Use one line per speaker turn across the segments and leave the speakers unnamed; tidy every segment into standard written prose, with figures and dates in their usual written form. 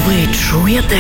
Ви чуєте?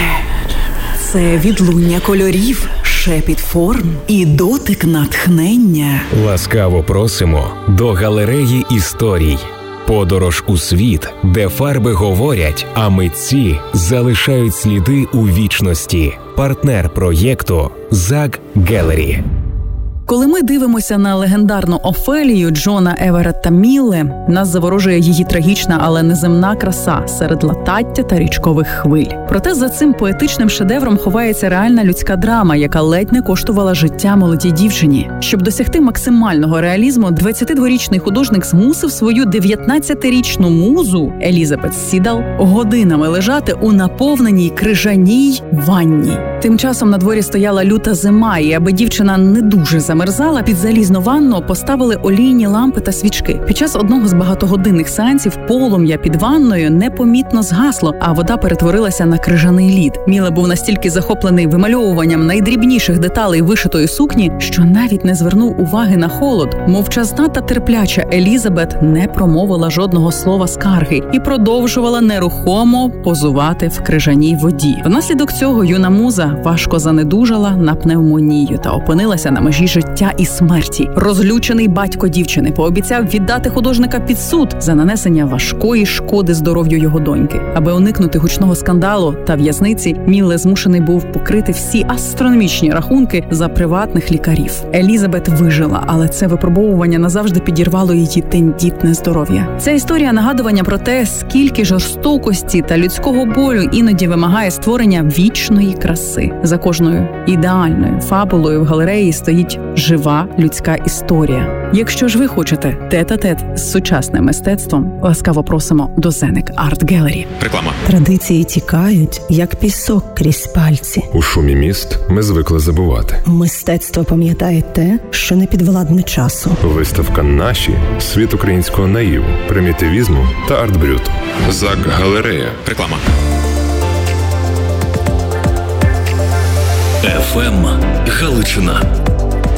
Це відлуння кольорів, шепіт форм і дотик натхнення.
Ласкаво просимо до галереї історій. Подорож у світ, де фарби говорять, а митці залишають сліди у вічності. Партнер проєкту «Зак Гелері».
Коли ми дивимося на легендарну Офелію Джона Еверетта Мілле, нас заворожує її трагічна, але неземна краса серед латаття та річкових хвиль. Проте за цим поетичним шедевром ховається реальна людська драма, яка ледь не коштувала життя молодій дівчині. Щоб досягти максимального реалізму, 22-річний художник змусив свою 19-річну музу Елізабет Сідал годинами лежати у наповненій крижаній ванні. Тим часом на дворі стояла люта зима, і аби дівчина не дуже замерзала, під залізну ванну поставили олійні лампи та свічки. Під час одного з багатогодинних сеансів полум'я під ванною непомітно згасло, а вода перетворилася на крижаний лід. Мілле був настільки захоплений вимальовуванням найдрібніших деталей вишитої сукні, що навіть не звернув уваги на холод. Мовчазна та терпляча Елізабет не промовила жодного слова скарги і продовжувала нерухомо позувати в крижаній воді. Внаслідок цього юна муза важко занедужала на пневмонію та опинилася на межі життя і смерті. Розлючений батько дівчини пообіцяв віддати художника під суд за нанесення важкої шкоди здоров'ю його доньки. Аби уникнути гучного скандалу та в'язниці, Мілле змушений був покрити всі астрономічні рахунки за приватних лікарів. Елізабет вижила, але це випробовування назавжди підірвало її тендітне здоров'я. Ця історія нагадування про те, скільки жорстокості та людського болю іноді вимагає створення вічної краси. За кожною ідеальною фабулою в галереї стоїть жива людська історія. Якщо ж ви хочете тет-а-тет з сучасним мистецтвом, ласкаво просимо до Зенек Арт Гелері.
Реклама.
Традиції тікають, як пісок крізь пальці.
У шумі міст ми звикли забувати.
Мистецтво пам'ятає те, що не підвладне часу.
Виставка «Наші» – світ українського наїву, примітивізму та арт-брюту.
ЗАК Галерея. Реклама.
ФМ Галичина.